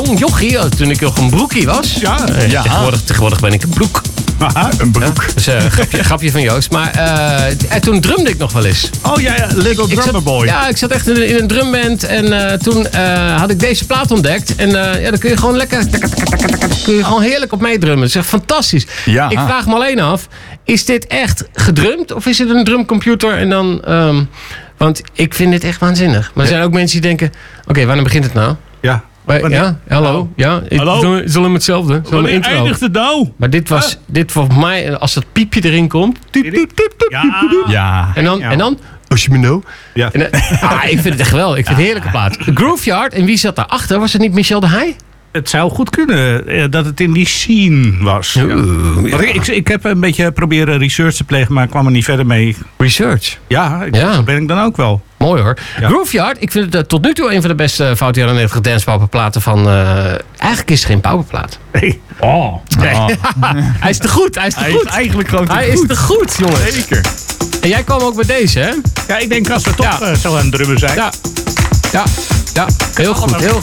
jong jochie, toen ik nog een broekie was. Ja. Tegenwoordig ben ik een broek. Aha, een broek. Ja, dus grapje van Joost. Maar toen drumde ik nog wel eens. Oh ja, Little Drummer Boy. Ja, ik zat echt in een drumband. En toen had ik deze plaat ontdekt. En dan kun je gewoon lekker... kun je gewoon heerlijk op meedrummen. Dat is echt fantastisch. Ja. Ik vraag me alleen af... Is dit echt gedrumd? Of is het een drumcomputer en dan... want ik vind dit echt waanzinnig. Maar er zijn ook mensen die denken... Oké, wanneer begint het nou? Ja. Ja, hallo. Ja, Hallo? Het is allemaal hetzelfde. Zo'n intro. Eindigt het nou? Maar dit voor mij, als dat piepje erin komt... Ja. En dan als je me nou... Ja. Ik vind het echt geweldig. Ik vind het een heerlijke plaat. Grooveyard, en wie zat daarachter? Was het niet Michel de Heij? Het zou goed kunnen dat het in die scene was. Ja. Want ik heb een beetje proberen research te plegen, maar ik kwam er niet verder mee. Research. Ja, zo ben ik dan ook wel. Mooi hoor. Ja. Grooveyard, ik vind het tot nu toe een van de beste foute jaren 90 dancepowerplaten van... eigenlijk is het geen powerplaat. Nee. Nee. Hij is te goed. Hij is eigenlijk gewoon te goed. Hij is te goed, jongens. Zeker. En jij kwam ook met deze, hè? Ja, ik denk als we toch zo aan het drummen zijn. Ja. Heel goed.